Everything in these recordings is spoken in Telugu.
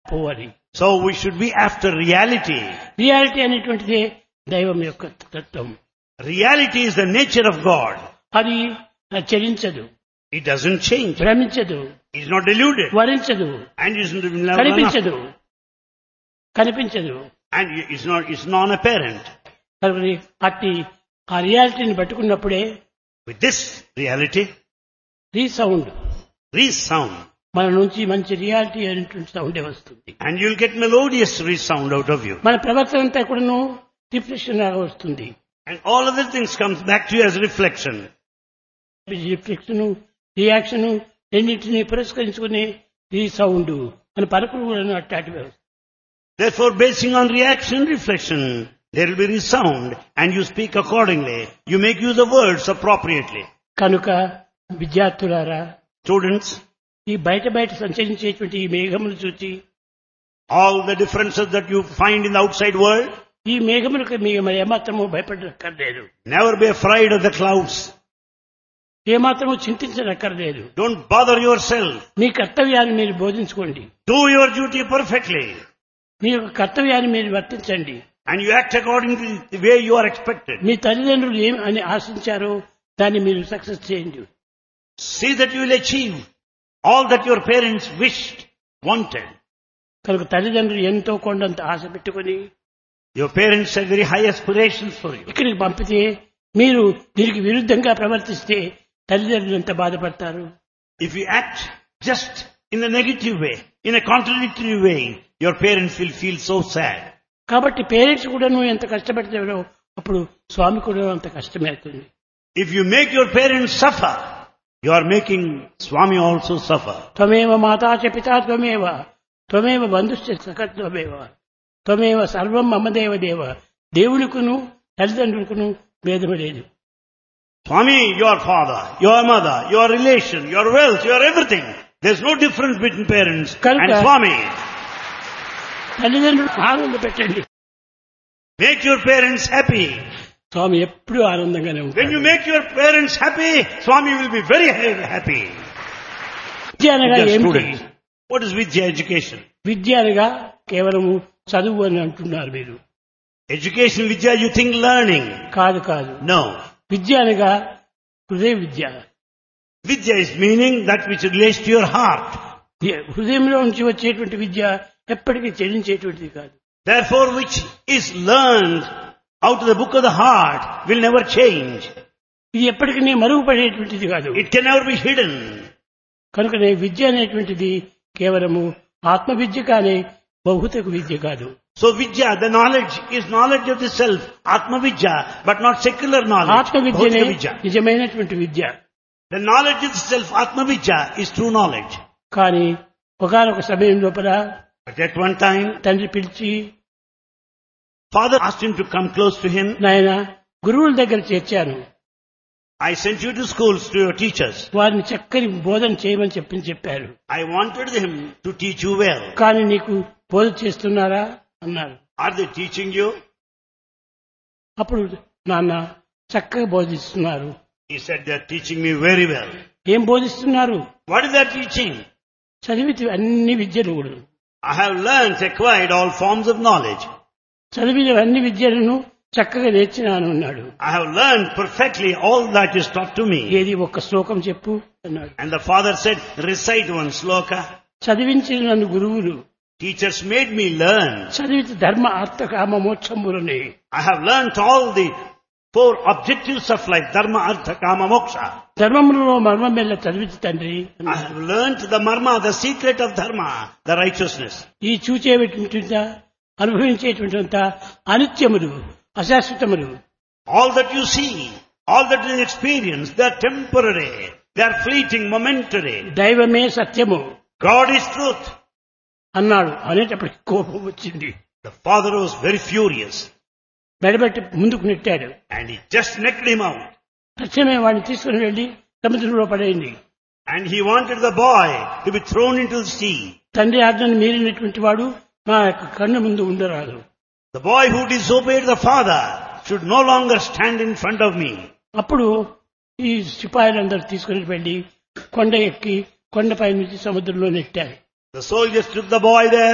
పోవాలి. So we should be after reality. Reality అనేటువంటిదే దైవం యొక్క తత్వం. Reality is the nature of God. అది చలించదు, It doesn't change. భ్రమించదు, It is not deluded. వరించదు, And it is కనిపించదు కనిపించదు. and it's non-apparent. కాబట్టి అట్టి ఆ రియాలిటీని పట్టుకున్నప్పుడే With this reality, resound resound. మన నుంచి మంచి రియాలిటీ అనేటువంటి సౌండే వస్తుంది. And you'll get melodious resound out of you. మన ప్రవర్తన అంతా కూడాను రిఫ్లెక్షన్ లాగా వస్తుంది. And all other things comes back to you as reflection. Reflection, reaction రెండింటినీ పురస్కరించుకునే రీసౌండ్ మన పలుకులు కూడా అట్టాటివే. Therefore, basing on reaction, reflection, there will be resound and you speak accordingly. You make use of words appropriately. కనుక విద్యార్థులారా, Students, ఈ బయట సంచరించేటువంటి ఈ మేఘములు చూచి all the differences that you find in the outside world, ఈ మేఘములకు మీరు మరి ఏమాత్రము భయపడక్కర్లేదు, never be afraid of the clouds. ఏమాత్రము చింతించనక్కర్లేదు. Don't bother yourself. మీ కర్తవ్యాన్ని మీరు బోధించుకోండి, Do your duty perfectly. మీ యొక్క కర్తవ్యాన్ని మీరు వర్తించండి. And you act according to the way you are expected. మీ తల్లిదండ్రులు ఏం అని ఆశించారో దాన్ని మీరు సక్సెస్ చేయండి. See that you will achieve all that your parents wished, wanted. కనుక తల్లిదండ్రులు ఎంతో కొండంత ఆశ పెట్టుకుని Your parents had very high aspirations for you. ఇక్కడికి పంపితే మీరు దీనికి విరుద్ధంగా ప్రవర్తిస్తే తల్లిదండ్రులు ఎంత బాధపడతారు. If you act just in a negative way, in a contradictory way, your parents will feel so sad. కాబట్టి పేరెంట్స్ కూడా నువ్వు ఎంత కష్టపడతారో అప్పుడు స్వామి కూడా అంత కష్టమే అవుతుంది. If you make your parents suffer, you are making Swami also suffer. త్వమేవ మాతా చ పితా త్వమేవ త్వమేవ బంధుశ్చ సఖా త్వమేవ త్వమేవ సర్వం మమ దేవ దేవ. దేవునికును తల్లిదండ్రులకును భేదము లేదు. Swami, your father, your mother, your relation, your wealth, your everything. There's no difference between parents and Swami. తల్లిదండ్రులు ఆనంద పెట్టండి. Make your parents happy. స్వామి ఎప్పుడూ ఆనందంగానే ఉంటాడు. When you make your parents happy, Swami will be very happy. విద్య అనగా ఏమిటి? Students, what is Vidya education? విద్య అనగా కేవలము చదువు అని అంటున్నారు మీరు. Education, Vidya, you think learning. కాదు కాదు. No. విద్య అనగా హృదయ విద్య. Vidya is meaning that which relates to your heart. హృదయంలో నుంచి వచ్చేటువంటి విద్య ఎప్పటికీ చెల్లించేటువంటిది కాదు. Therefore, which is learned out of the book of the heart will never change. ఇది ఎప్పటికీ మరుగుపడేటువంటిది కాదు. It can never be hidden. కనుకనే విద్య అనేటువంటిది కేవలము ఆత్మ విద్య కానీ భౌతిక విద్య కాదు. So Vidya, the knowledge is knowledge of the self, Atma Vidya, but not secular knowledge. ఆత్మ విద్యనే Bhautika Vidya. నిజమైనటువంటి విద్య. The knowledge of the self, Atma Vidya, is true knowledge. కానీ ఒకనొక సమయం లోపల But at one time, తండ్రి పిలిచి, father asked him to come close to him. నాయన గురువుల దగ్గర చేర్చాను, I sent you to schools, to your teachers. వారిని చక్కని బోధన చేయమని చెప్పారు. I wanted them to teach you well. కానీ నీకు బోధ చేస్తున్నారా అన్నారు. Are they teaching you? అప్పుడు నాన్న చక్కగా బోధిస్తున్నారు. He said, they are teaching me very well. ఏం బోధిస్తున్నారు? What is that teaching? చదివితే అన్ని విద్యలు కూడా, I have learned, acquired all forms of knowledge. చదివిన అన్ని విద్యలను చక్కగా నేర్చినాను అన్నాడు. I have learned perfectly all that is taught to me. ఏది ఒక్క శ్లోకం చెప్పు అన్నాడు. And the father said, recite one sloka. చదివించిన నన్ను గురువులు, Teachers made me learn. చదివితే ధర్మ అర్థ కామ మోక్షములని. I have learnt all the 4 objectives of life, dharma, artha, kama, moksha. ధర్మములలో మర్మం మెల్ల చదివించి తండ్రి, I have learnt the marma, the secret of dharma, the righteousness. ఈ చూచేటువంటి అనుభవించేటువంటి అనిత్యములు, అశాశ్వతములు. All that you see, all that you experience, they are temporary, they are fleeting, momentary. దైవమే సత్యము God is truth. అన్నాడు. అనేటప్పటికి కోపం వచ్చింది. The father was very furious మెడబెట్టి ముందుకు నెట్టాడు. and he just knocked him out. తక్షణమే వాడిని తీసుకుని వెళ్లి సముద్రంలో పడేయండి. And he wanted the boy to be thrown into the sea. తండ్రి ఆజ్ఞను మీరినటువంటి వాడు నా యొక్క కన్ను ముందు ఉండరాదు. The boy who disobeyed the father should no longer stand in front of me. అప్పుడు ఈ సిపాయిలందరూ తీసుకుని వెళ్లి కొండ ఎక్కి కొండపై నుంచి సముద్రంలో నెట్టారు. The soldiers took the boy there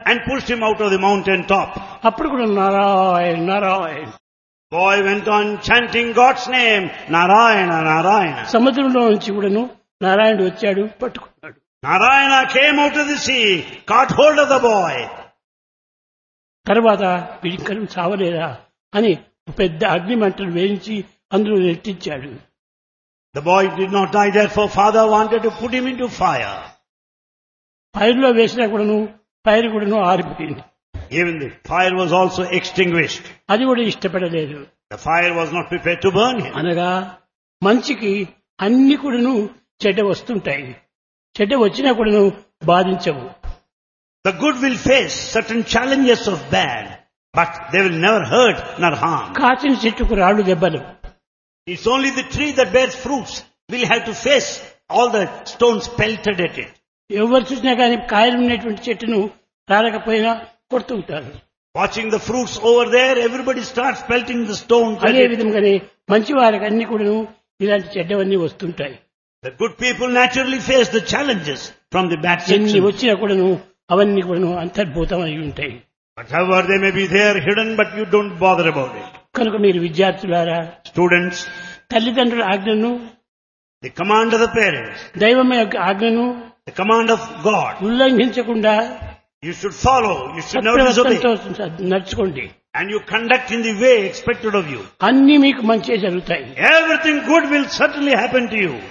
and pushed him out of the mountain top. అప్పుడు కూడా Narayana Narayana. Boy went on chanting God's name, Narayana, Narayana. సముద్రంలో నుంచి కూడాను నారాయణుడు వచ్చాడు, పట్టుకున్నాడు. Narayana came out of the sea, caught hold of the boy. తర్వాత వీడికను చావలేదా అని పెద్ద అగ్ని మంటలు వేయించి అందులో నెట్టించాడు. The boy did not die, therefore father wanted to put him into fire. ఫైర్లో వేసినా కూడాను ఫైర్ కూడాను ఆరిపోయింది. Even the fire was also extinguished. అది కూడా ఇష్టపడలేదు. The fire was not prepared to burn him. అనగా మంచికి అన్ని కూడాను చెడ్డ వస్తుంటాయి, చెడ్డ వచ్చినా కూడాను బాధించవు. The good will face certain challenges of bad, but they will never hurt nor harm. కాచిన చెట్టుకు రాళ్ళు దెబ్బలు. It's only the tree that bears fruits will have to face all the stones pelted at it. ఎవరు చూసినా కానీ కాయలు ఉన్నటువంటి చెట్టును రాలకపోయినా కొడుతూ ఉంటారు. Watching the fruits over there, everybody starts pelting the stones at అదే it. విధంగానే మంచి వారికి అన్ని కూడాను ఇలాంటి చెడ్డవన్నీ వస్తుంటాయి. The good people naturally face the challenges from the bad ఎన్ని section. వచ్చినా కూడాను అవన్నీ కూడాను అంతర్భూతం అయి ఉంటాయి. But however, they may be there hidden, but you don't bother about it. కనుక మీరు విద్యార్థులారా, Students, తల్లిదండ్రుల ఆజ్ఞను, the command of the parents, దైవం యొక్క ఆజ్ఞను the command of God, ఉల్లంఘించకుండా you should follow, you should never disobey. సత్ప్రవర్తనతో నడుచుకోండి. And you conduct in the way expected of you. అన్ని మీకు మంచి జరుగుతాయి. Everything good will certainly happen to you.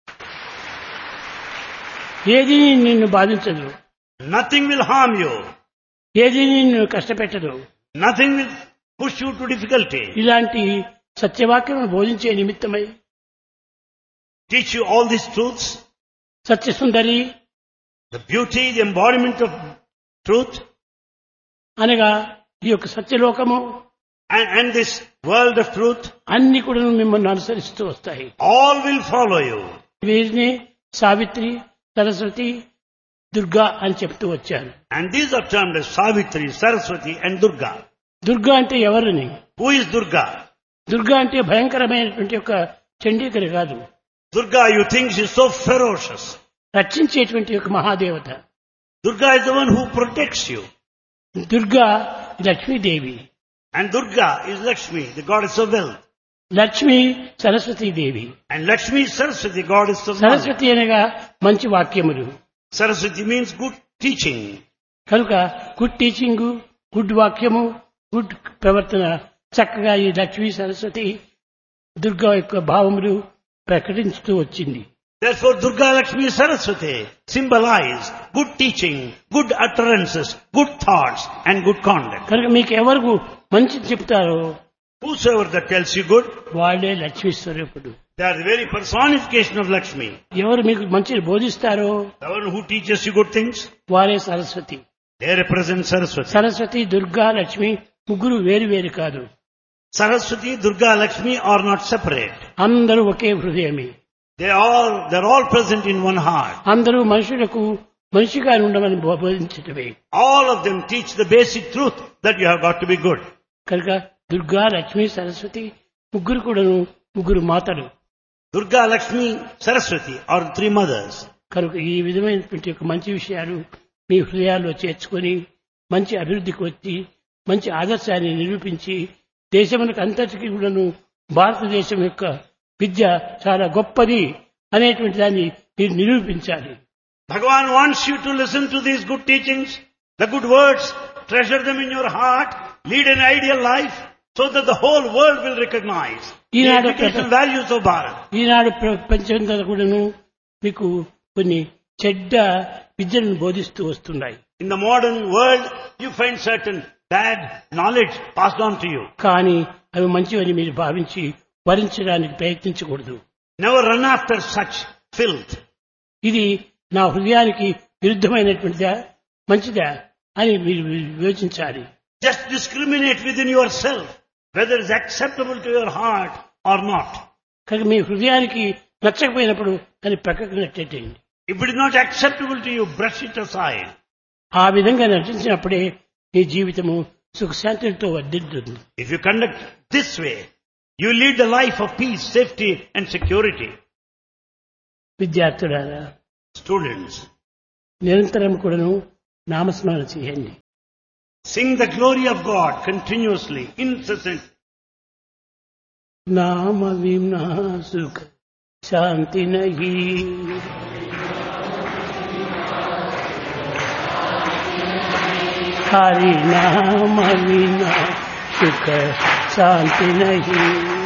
ఏది నిన్ను బాధించదు, Nothing will harm you. ఏది నిన్ను కష్టపెట్టదు. Nothing will push you to difficulty. ఇలాంటి సత్యవాక్యం బోధించే నిమిత్తమై Teach you all these truths, సత్యసుందరి the beauty, the embodiment of truth, అనగా ఈ యొక్క సత్యలోకము and this world of truth, అన్ని కూడా మిమ్మల్ని అనుసరిస్తూ వస్తాయి. all will follow you. వీరిని సావిత్రి, సరస్వతి, దుర్గా అని చెప్తూ వచ్చారు. And these are termed as Savitri, Saraswati and Durga. Durga అంటే ఎవరిని? Who is Durga? దుర్గా అంటే భయంకరమైనటువంటి యొక్క చండీకరి కాదు, Durga, you think she is so ferocious. రక్షించేటువంటి యొక్క మహాదేవత. Durga is the one who protects you. Durga Lakshmidevi, And Durga is Lakshmi, the goddess of wealth. Lakshmi Saraswatidevi. And Lakshmi is Saraswati, goddess of knowledge. Saraswati అనగా మంచి వాక్యములు. Saraswati means good teaching. కనుక గుడ్ టీచింగ్, గుడ్ వాక్యము, గుడ్ ప్రవర్తన చక్కగా ఈ లక్ష్మీ సరస్వతి దుర్గా యొక్క భావములు ప్రకటించుతూ వచ్చింది. Therefore, Durga, Lakshmi, Saraswati symbolize good teaching, good utterances, good thoughts and good conduct. కనుక మీకు ఎవరు మంచి చెప్తారో Whosoever that tells you good, వాళ్ళే లక్ష్మీ స్వరూపుడు. they are the very personification of Lakshmi. ఎవరు మీకు మంచిని బోధిస్తారో The one who teaches you good things, వారే Saraswati. they represent Saraswati. Saraswati, Durga, Lakshmi ముగ్గురు వేరు వేరు కాదు, Saraswati, Durga, Lakshmi are not separate. అందరూ ఒకే హృదయమే. They're all present in one heart. అందరూ మనుషులకు మనిషిగా ఉండమని బోధించటమే. All of them teach the basic truth that you have got to be good. కనుక దుర్గా, లక్ష్మి, సరస్వతి ముగ్గురు కూడాను ముగ్గురు మాతలు. Durga, Lakshmi, Saraswati are three mothers. కనుక ఈ విధమైనటువంటి యొక్క మంచి విషయాలు మీ హృదయాల్లో చేర్చుకొని మంచి అభివృద్ధికి వచ్చి మంచి ఆదర్శాన్ని నిరూపించి దేశమునకు అంతటికీ కూడాను భారతదేశం యొక్క విద్య చాలా గొప్పది అనేటువంటి దాన్ని మీరు నిరూపించాలి. Bhagavan wants you to listen to these good teachings, the good words, treasure them in your heart, lead an ideal life so that the whole world will recognize the educational values of Bharat. ఈనాడు ప్రపంచంలో కూడాను మీకు కొన్ని చెడ్డ విద్యలను బోధిస్తూ వస్తున్నాయి. In the modern world, you find certain bad knowledge passed on to you. కానీ అవి మంచివని మీరు భావించి భరించడానికి ప్రయత్నించకూడదు. Never run after such filth. ఇది నా హృదయానికి విరుద్ధమైనటువంటిదా మంచిదా అని మీరు వివేచించాలి. Just discriminate within yourself whether it is acceptable to your heart or not. కనుక మీ హృదయానికి నచ్చకపోయినప్పుడు దాన్ని ప్రక్కకు నెట్టేయండి. If it is not acceptable to you, brush it aside. ఆ విధంగా నటించినప్పుడే మీ జీవితము సుఖశాంతులతో వర్ధిల్లుతుంది. If you conduct this way, you lead the life of peace, safety and security. విద్యార్థులారా, Students, నిరంతరం కూడాను నామస్మరణ చేయండి. Sing the glory of God continuously, incessantly. नाम बिना सुख शांति नहीं, हरि नाम बिना सुख शांति नहीं।